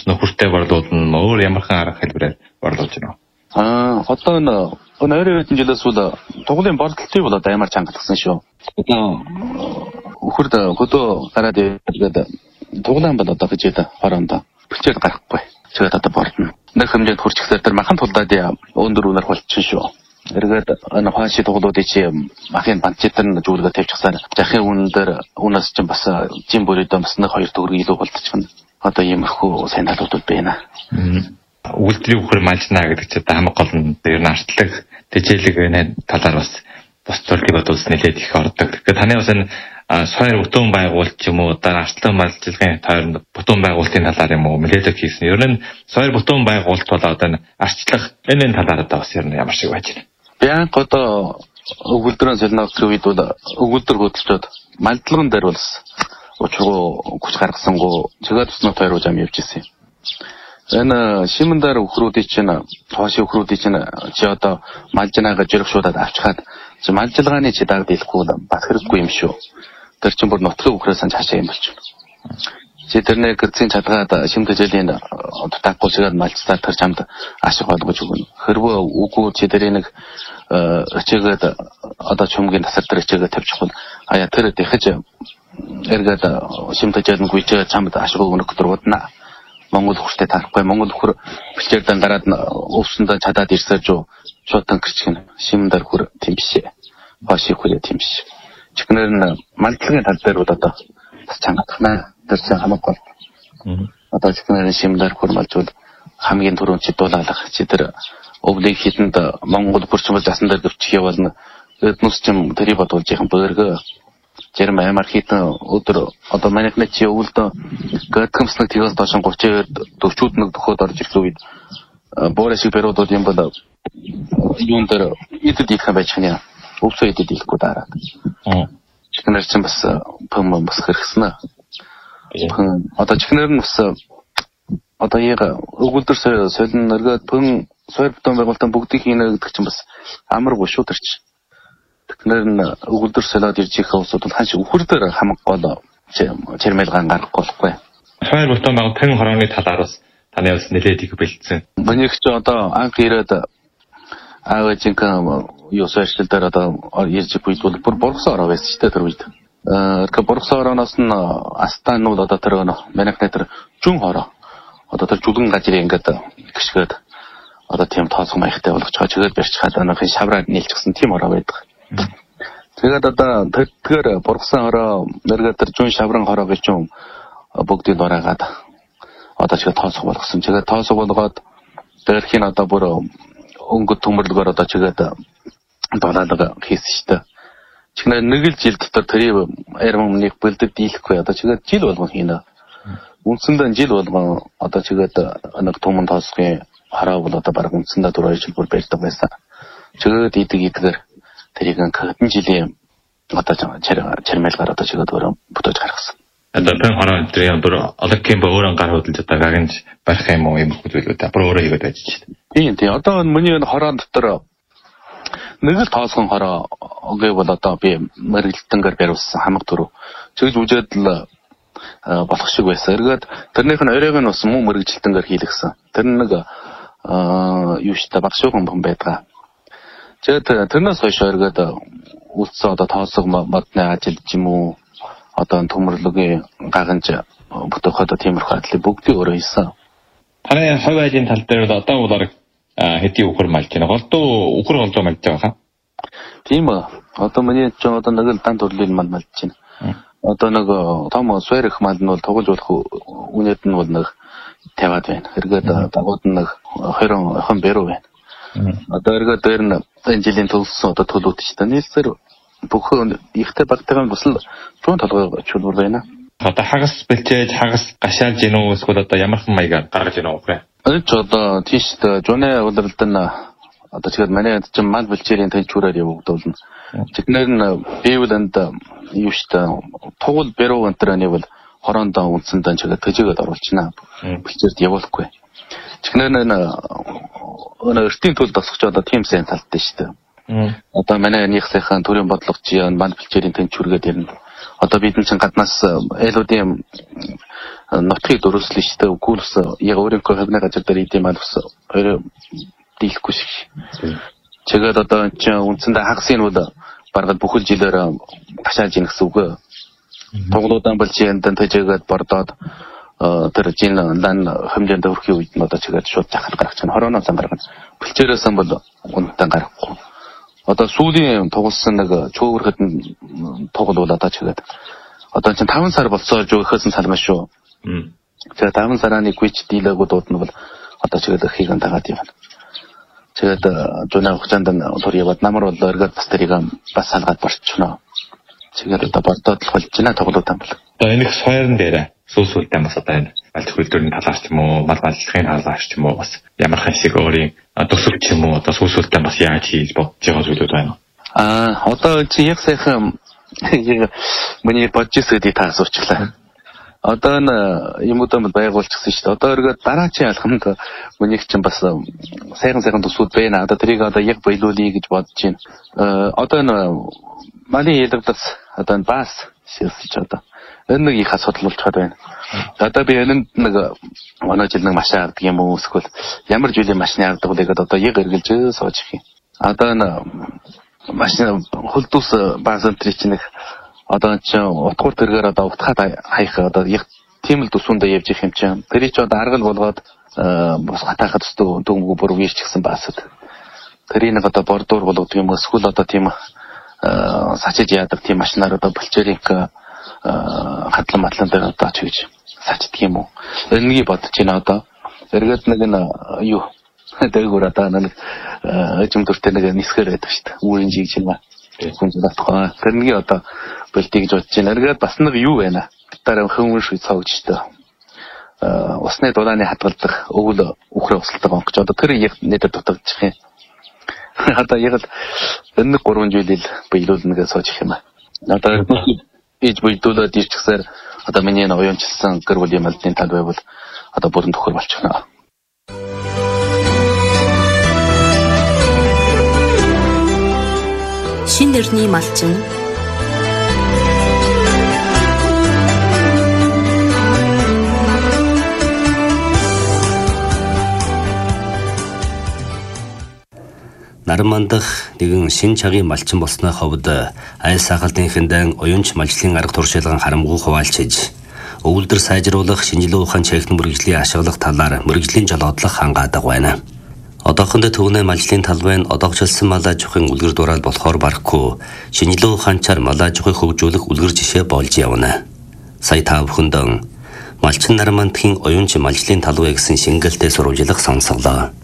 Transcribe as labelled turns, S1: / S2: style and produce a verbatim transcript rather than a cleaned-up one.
S1: бас нөхөртэй борлуулна өөр ямархан арга хэлбэрээр борлуулж байна.
S2: Аа одоо энэ өнөөдөр хэдэн жилээс үл тугуулын борлуулалтыг бол одоо ямар чангалтсан шүү. Одоо өхөрд хөдөө гараад ирээд тугуулан бол одоо гэж яда хороонд бэлчээр гарахгүй. Тэгээд одоо бордно. Нэг хэмжээнд хүрчихсээр тэр махан тулдаад өндөр үнээр болчихсон шүү. Эргээд энэ хааши тугуулуудыг чи махын банчтар нь зүйлгээ тавьчихсаар захын үнээр үнээс чинь бас жим бүрээдээ бас нэг хоёр төгрөг илүү болчихно. Одоо иймэрхүү сайн талуудууд байна.
S1: Үйлдвэрийн үхэр малжна гэдэг чинь хамаг гол нь ер нь артлаг тэжээлэг талаар бас бус төрөлийг бодвол нэлээд их ордог. Тэгэхээр таны бас энэ сойр бүтээн байгуулалт ч юм уу дараа артлаг малжилгын тойронд бүтээн байгуулалтын талаар юм уу нэлээд хийсэн. Ер нь сойр бүтээн байгуулалт бол одоо энэ арчлах энэ талаар одоо бас ер нь ямар шиг байж байна.
S2: Яг одоо өгүүлбэрийн солиноцрын үед бол өгүүлбэр хөдөлгөөд малдлаган дээр бол учруу хүч гаргасангүй зөгээд туснаа тойроо зам явж ирсэн. Энэ шимэндар өхрүүдийн чинь тооши өхрүүдийн чинь чи одоо малжнаага жиргшуудад авчихад малжилгааны чи дагд хэлэхгүй бас хэрэггүй юм шүү. Тэр чинь бүр нутгийн өхрөөс нь цаашаа юм болчихно. Чи тэрний гэрцийн чадгаад шимтэжлийн дутаггүй чигээр малцсаар тэр чамд ашиг олгож өгнө. Хэрвээ үгүй чи тэрийг нэг очигээд одоо чумгийн тасар дээр очигээд тавьчихвал аяа тэр дэхэж эргээд шимтэжлийн гүйчээ чамд ашиг өгнөх дургудна. Монгол хурцтай тарахгүй Монгол хөр бэлчээрдэн гараад өвсөндөө чадаад ирсэж юу шууд гэрчгэн шимдэр хөр тийм биш. Баши хөр тийм биш. Чихнэр нь малдлагын тал дээр одоо бас чангадахна. Тэр чинь хамаагүй. Одоо чихнэр шимдэр хөр малжуул хамгийн түрүүнд чи дуулаалах чи тэр өвлийг хитэнд Монгол хурцмал засан дээр гөвчих явуулна. Эднүс чим тэрий бодуулж яхан бөөргө Jerem амар хитэн өдөр одоо манайхны чи өвөлдөө гэдгэмснэг тэгээс доош гуйчээд төвчүүд нэг төхөд орж ирэх үед боорэ шиг периодууд юм бол юун дээр идэд их байж хань өвсөө идэд ихгүй дараа. Чихнэр чинь бас пэм бас хэрэгснэ. Одоо чихнэр нь бас одоо яг өгүүлбэр солин нэргээд пэм сойр бүтэн байгуулалтын бүгдийг хийнэ гэдэг чинь бас амаргүй шүү тэр чинь. Тэгэхээр н өгүүлбэр солиод ирж их хүмүүсд ханш өхөр дээр хамаг гол чирмэлгаан гаргахгүй болохгүй.
S1: Сойр бүтэн байгуулалтын хорооны талаар бас таны бас нэлээд их бэлдсэн.
S2: Миний ч одоо анх ирээд аавчинкам юу сойршил дээр одоо ирж буйд бол бүр боргосон ороо байсан ч тэр үед. Э тэр боргосон орооноос нь астанууд одоо тэр манайхны тэр жүн хороо одоо тэр жүгэн гажрын ингээд гიშгээд одоо тийм тооцоо маягтай болгоцгоо чигээр барьчихад анахын шавраар нийлчихсэн тийм ороо байдаг. Тэгээд одоо тэгэхээр бургасан хороо нэргээд тэр жүн шавран хороо гэж юм бүгдийг дураагаад одоо чигээр тооцоо болгосон. Чигээр тооцоо болгоод тэрхийн одоо бүр өнгө төмөрлөгөөр одоо чигээд долоолог хийсэн шүү дээ. Чихнээ нэг л жил дотор тэр ярмамныг бэлдэж дийлэхгүй одоо чигээд жил болгон хийнэ. Үндсэндээ жил болгон одоо чигээд нэг төмөн тооцогийн хороо бол одоо баг үндсэндээ дөрөв жил бүр барьдаг байсан. Чигээд идэг идгээр тэрийг хэдэн жилийн одоо чармайлгаар одоо чигээд өөрөө бүтээж гаргасан.
S1: Одоо пэн хороо тэр өөр одокийн өөрөн гар хөдөлж одоо гагнж барих юм уу юм хөдөлгөөд апро өөрөө хийгээд байж чинь.
S2: Тийм тийм. Одоо миний энэ хороо дотор нэг л тоосгон хороо гэвэл одоо би мэрэгэлтэнгээр бариулсан хамаг төрөв. Чигж үжээд л болох шиг байсан. Эргээд тэрнийх нь оройг нь бас муу мэрэгжилтэнгээр хийлгсэн. Тэр нэг юу ч та баг шуухан бом байдаг. Тэгээд тэрнээс хойш эргээд үлдсэн одоо тоосго модны ажил юм уу одоо төмөрлөгийн гагнж бүтэх одоо тиймэрхүү ажлыг бүгдийг өөрөө хийсэн.
S1: Таны хувь ажлын тал дээр одоо бол хэдий өхөр малж байна. Голдуу өхөр голдуу малж байгаа хаа?
S2: Тийм ээ. Одоо миний ч одоо нэг л дан төрлөлийн мал малж байна. Одоо нэг том сойрх мал нь бол тоглож болох үнэт нь бол нэг тавиад байна. Эргээд дагууд нь нэг хоёр хон бэрүү байна. Одоо эргээд дээр нь энэ жилийн төлсөн одоо төлөвт ч та нийлсээр бүх ихтэй багтайгаа бас л зүүн толгой чулуур байна.
S1: Одоо хагас бэлчээж хагас гашаалж гинөө эсвэл одоо ямар хэн маягаар гаргаж гинөө вэ?
S2: Энэ ч одоо тийштэй жуны удирдал нь одоо тэгээд манай чинь мал бэлчээрийн тэнцвэрээр явагдуулна. Тэднэр нь биевлэнд юу штэ тугал бэрүү өнтрөний бол хороондоо үндсэндээ чигээ төжигээд оруулчихна. Бэлчээрд явуулахгүй. Тэднэр нь өнөө эртний төлд тасгч одоо тийм сайн талтай штэ. Одоо манай нийгсийнхэн төрийн бодлогч яан мал бэлчээрийн тэнцвэргээд ирнэ. Одоо бид чинь гаднаас элүүдийн нотхыг дөрөслөжтэй үгүүлс яг өөрийнхөө хагны газар дээр идэм алс өөрөө дийлэхгүй шиг. Чигээд одоо чи үндсэндээ хагасын бол бараг бүхэл жилээр ташааж ийн гэсэн үг. Тоглоодаа бол чи энэ тэжээгээд бордоод тэр жин дан хэмжээнд өрхийн үед нь одоо чигээд шууд захар гаргаж байна. хорооноос гаргана. Бэлчээрээс бол үнэтэй гарахгүй. Одоо сүүлийн тоглосон нэг чөөвөрхөд тоглол одоо чигээд одоо чинь таван сар болцоо жөөхөөсөн салмаа шүү. За таван сараны гүйч дийлэгүүд нь бол одоо чигээд ихийг дагаад явна. Тэгээд жуна хугацаанд төр яваад намар бол өргөд бас тэрийг бас салгаад борчихно. Тэгээд одоо бордоод л болж байна тоглоодаа бол.
S1: Одоо энэ их сойрон дээр сүүсүүлтэй бас одоо энэ аль хөлдөрний талаар ч юм уу, мал маллахын талаар ч юм уу бас ямар хасиг өөрийн төсөв ч юм уу одоо сүүсүүлтэй бас яаж хийж бодож байгаа зүйлүүд байна.
S2: Аа одоо чи яг сайхан миний бодчихсэд та асуучлаа. Одоо н юмудаа байгуулчихсан шүү дээ. Одоо өргөд дараачийн алхамд мөнийх чинь бас сайхан сайхан төсвүүд байна. Одоо тэрийг одоо яг биелүүлэе гэж бодож байна. Одоо н мали ялгадас одоо бас шилсэж одоо энэ нэг их асуудал болж байгаа байна. Одоо би энэ нэг манай жил нэг машин авдаг юм уу эсвэл ямар жилийн машины авдаг вэ гэдэг одоо яг эргэлж сууж их юм. Одоо н машин хөлдөөс баасан тэр чинь одоо ч утгаар тэргээр одоо утгаад хаях одоо яг тийм л төсвөндөө явж их юм чинь. Тэр чи одоо аргал болгоод бас хатаахад төстөө дөнгөө бүр вирчгсэн баасад. Тэрийг нэг одоо бордуур болгодог юм эсвэл одоо тийм сачиж яадаг тийм машинаар одоо болчеринг хатлан матлан дээр одоо ч гэж сачдаг юм уу. Энэгийг бодож байна одоо. Эргээд нэг нь юу дээгүүр одоо нэг эжимдөртэй нэг нисгэр байдаг шүү дээ. Үүрийн жиг чинь маа. Хүн зөвхөн тэрнийг одоо бэлтий гэж бодож байна. Эргээд бас нэг юу байна. Дараа хүмүүн шүй цогжтой. Аа усны дулааны хадгалдах өвөл үхрээ усалдаг онгоч одоо тэр яг нэдэд дутагдчих юм. Одоо яг л энэ гурван зүйлийг биелүүлнэ гэж сууж их юм аа. Одоо иж биелүүлээд ирчихсээр одоо миний энэ уянчилсан гэр бүлийн малдын тал байвал одоо бүрэн төхөр болчихно.
S3: Шин дэрний малчин
S4: Нарамандах нэгэн шин чагийн малчин болсны ховд айл сахалдын хиндан уянч малчлын арга туршилгын харамгүй хуваалцж өвөлдөр сайжруулах шинжилгээ ухаан чехн мөргөжлийн ашиглах талаар мөргөжлийн жолоодлох хангаадаг байна. Одоохондоо төвнөө малчлын талбай нь одоогчлсан мал аж ахуйн үлгэр дуурайл болохоор барахгүй шинжилгээ ухаанчаар мал аж ахуйг хөгжүүлэх үлгэр жишээ болж явна. Сая та бүхэнд малчин Нарамандхийн уянч малчлын талбай гэсэн шингэлтэй сурвалжлах сонсголоо.